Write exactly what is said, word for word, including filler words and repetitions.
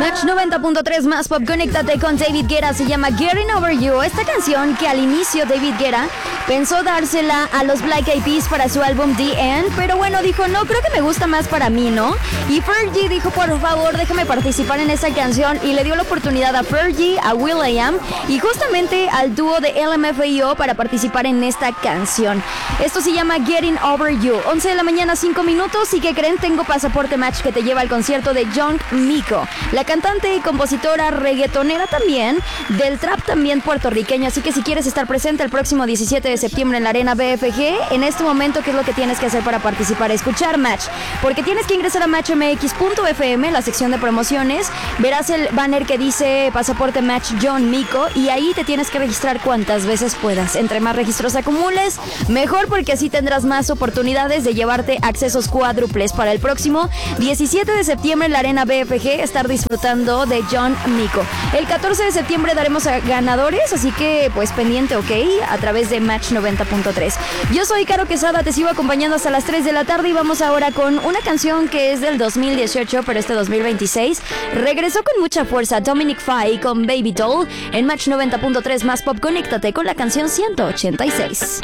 Match noventa punto tres más pop, conéctate con David Guetta, se llama Getting Over You. Esta canción que al inicio David Guetta pensó dársela a los Black Eyed Peas para su álbum The End, pero bueno, dijo, no, creo que me gusta más para mí, ¿no? Y Fergie dijo, por favor, déjame participar en esta canción, y le dio la oportunidad a Fergie, a will.i.am y justamente al dúo de L M F A O para participar en esta canción. Esto se llama Getting Over You. once de la mañana, cinco minutos, y ¿qué creen? Tengo pasaporte match que te lleva al concierto de Young Miko, la cantante y compositora reggaetonera también, del trap también puertorriqueño. Así que si quieres estar presente el próximo diecisiete de septiembre en la Arena B F G, en este momento, ¿qué es lo que tienes que hacer para participar? Escuchar Match, porque tienes que ingresar a match m x punto f m, la sección de promociones, verás el banner que dice pasaporte match John Miko, y ahí te tienes que registrar cuantas veces puedas. Entre más registros acumules, mejor, porque así tendrás más oportunidades de llevarte accesos cuádruples para el próximo diecisiete de septiembre en la Arena B F G, estar disfrutando de John Miko. El catorce de septiembre daremos a ganadores, así que pues pendiente, ok, a través de Match noventa punto tres. Yo soy Caro Quesada, te sigo acompañando hasta las tres de la tarde, y vamos ahora con una canción que es del dos mil dieciocho, pero este dos mil veintiséis regresó con mucha fuerza. Dominic Fike con Baby Doll en Match noventa punto tres más pop, conéctate con la canción ciento ochenta y seis.